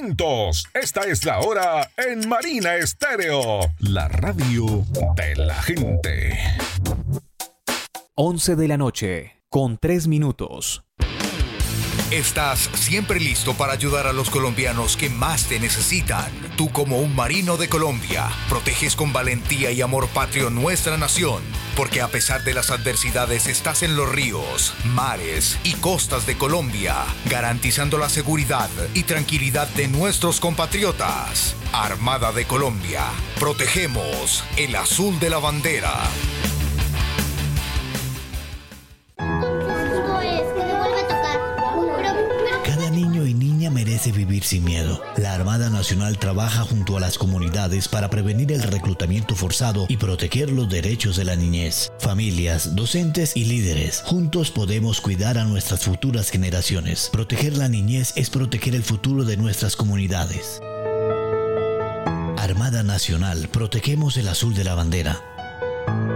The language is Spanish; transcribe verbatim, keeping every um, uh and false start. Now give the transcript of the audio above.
momentos. Esta es la hora en Marina Estéreo, la radio de la gente. once de la noche, con tres minutos. Estás siempre listo para ayudar a los colombianos que más te necesitan. Tú, como un marino de Colombia, proteges con valentía y amor patrio nuestra nación, porque a pesar de las adversidades estás en los ríos, mares y costas de Colombia, garantizando la seguridad y tranquilidad de nuestros compatriotas. Armada de Colombia, protegemos el azul de la bandera. Niño y niña merece vivir sin miedo. La Armada Nacional trabaja junto a las comunidades para prevenir el reclutamiento forzado y proteger los derechos de la niñez. Familias, docentes y líderes, juntos podemos cuidar a nuestras futuras generaciones. Proteger la niñez es proteger el futuro de nuestras comunidades. Armada Nacional, protegemos el azul de la bandera.